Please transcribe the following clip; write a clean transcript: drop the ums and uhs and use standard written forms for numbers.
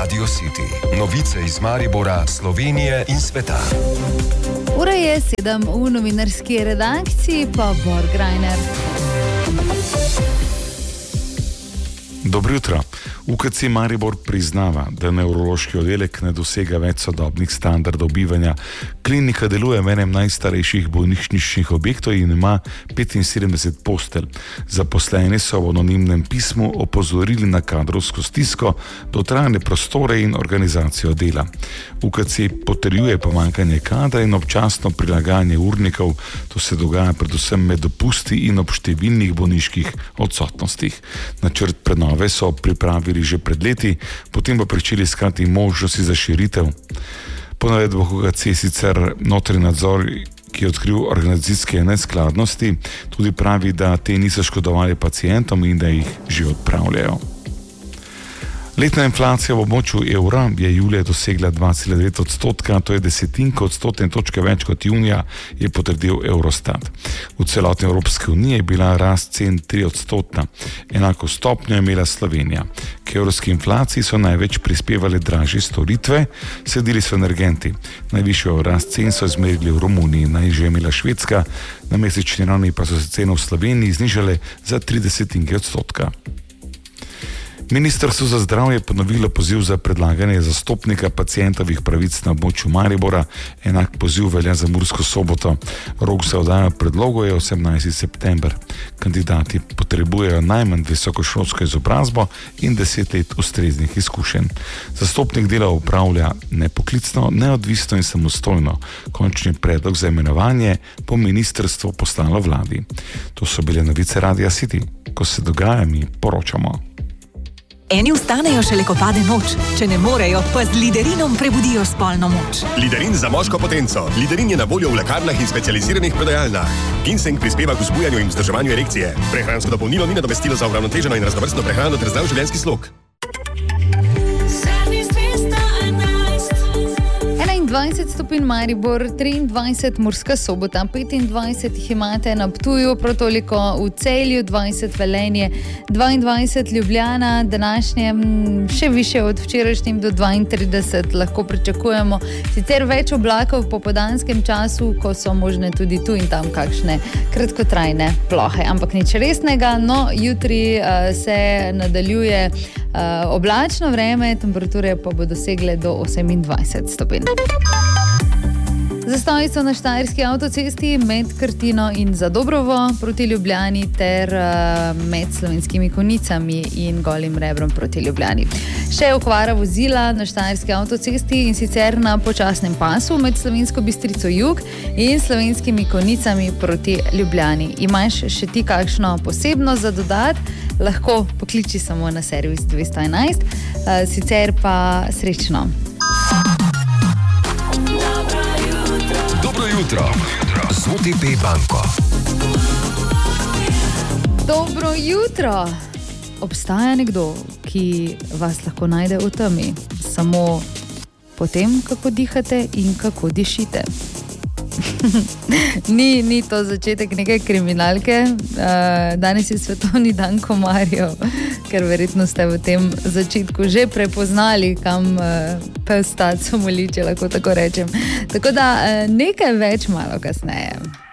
Radio City. Novice iz Maribora, Slovenije in sveta. Ura je 7, v novinarski redakciji pa Borg Reiner. Dobro jutro. UKC Maribor priznava, da nevrološki oddelek ne dosega več sodobnih standardov bivanja. Klinika deluje v enem najstarejših bolnišničnih objektov in ima 75 postelj. Zaposleni so v anonimnem pismu opozorili na kadrovsko stisko, dotrajane prostore in organizacijo dela. UKC potrjuje pomanjkanje kadra in občasno prilagajanje urnikov. To se dogaja predvsem med dopusti in ob številnih bolniških odsotnostih. Načrt prenove so pripravili že pred leti, potem pa pričeli iskati možnosti za širitev. Po navedbah UKC sicer notranji nadzor, ki je odkril organizacijske neskladnosti, tudi pravi, da te niso škodovali pacientom in da jih že odpravljajo. Letna inflacija v območju evra je julija dosegla 2,9%, to je desetinko odstotne točke več kot junija, je potrdil Eurostat. V celotni Evropski uniji je bila rast cen 3%, enako stopnjo je imela Slovenija. K evropski inflaciji so največ prispevali dražje storitve, sledili so energenti. Najvišjo rast cen so izmerili v Romuniji, najnižjo je imela Švedska, na mesečni ravni pa so se cene v Sloveniji znižale za 0,3%. Ministrstvo za zdravje je ponovilo poziv za predlaganje zastopnika pacientovih pravic na območju Maribora. Enak poziv velja za Mursko Soboto. Rok za oddajo predlogov je 18. september. Kandidati potrebujejo najmanj visokošolsko izobrazbo in 10 let ustreznih izkušenj. Zastopnik dela opravlja nepoklicno, neodvisno in samostojno. Končni predlog za imenovanje bo ministrstvo poslalo vladi. To so bile novice Radia City. Ko se dogaja, mi poročamo. Eni vstanejo šele, ko pade noč. Če ne morejo, pa z Liderinom prebudijo spolno moč. Liderin za moško potenco. Liderin je na voljo v lekarnah in specializiranih prodajalnah. Ginseng prispeva k vzbujanju in vzdrževanju erekcije. Prehransko dopolnilo ni nadomestilo za uravnoteženo in raznovrstno prehrano ter zdrav življenjski slog. 21 stopinj Maribor, 23 Murska Sobota, 25 jih imate na Ptuju, prav toliko v Celju, 20 Velenje, 22 Ljubljana, današnje še više od včerajšnjim do 32 lahko pričakujemo. Sicer več oblakov v popoldanskem času, ko so možne tudi tu in tam kakšne kratkotrajne plohe, ampak nič resnega. No, jutri se nadaljuje oblačno vreme, temperature pa bodo dosegle do 28 stopinj. Zastoji so na Štajerski avtocesti med Krtino in Zadobrovo proti Ljubljani ter med Slovenskimi Konjicami in Golim Rebrom proti Ljubljani. Še okvara vozila na Štajerski avtocesti in sicer na počasnem pasu med Slovensko Bistrico Jug in Slovenskimi Konjicami proti Ljubljani. Imaš še ti kakšno posebnost za dodat? Lahko pokliči samo na servis 211, sicer pa srečno. Dobro jutro z OTP banko. Dobro jutro. Obstaja nekdo, ki vas lahko najde v temi, samo po tem, kako dihate in kako dišite. Ni to začetek neke kriminalke. Danes je svetovni dan komarjev, ker verjetno ste v tem začetku že prepoznali, kam pes taco moli, če lahko tako rečem. Tako da nekaj več malo kasneje.